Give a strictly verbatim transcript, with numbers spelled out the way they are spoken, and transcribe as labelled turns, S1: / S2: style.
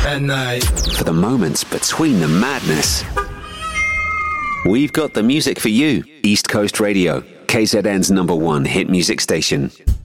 S1: at night.
S2: For the moments between the madness, we've got the music for you. East Coast Radio, K Z N's number one hit music station.